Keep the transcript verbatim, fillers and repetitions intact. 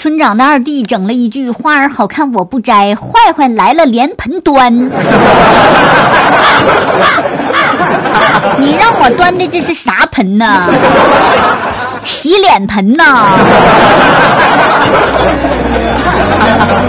村长的二弟整了一句花儿好看我不摘，坏坏来了连盆端。你让我端的这是啥盆呢？洗脸盆呢？